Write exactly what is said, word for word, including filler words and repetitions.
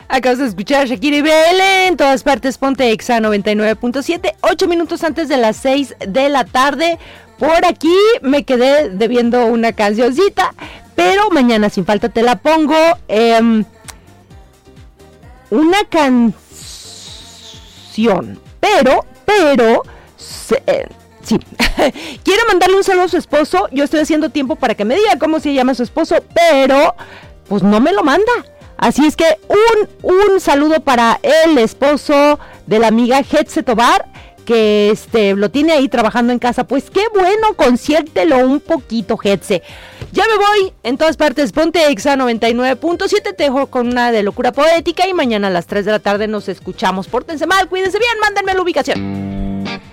Acabas de escuchar a Shakira y Belén, en todas partes ponte Exa noventa y nueve punto siete, ocho minutos antes de las seis de la tarde. Por aquí me quedé debiendo una cancioncita, pero mañana sin falta te la pongo. Eh, una canción, pero, pero, se, eh, sí, quiero mandarle un saludo a su esposo. Yo estoy haciendo tiempo para que me diga cómo se llama su esposo, pero pues no me lo manda. Así es que un, un saludo para el esposo de la amiga Hetze Tobar, que este, lo tiene ahí trabajando en casa. Pues qué bueno, consiértelo un poquito, Hetze. Ya me voy, en todas partes, ponte Exa noventa y nueve punto siete, te dejo con una de locura poética y mañana a las tres de la tarde nos escuchamos. Pórtense mal, cuídense bien, mándenme la ubicación.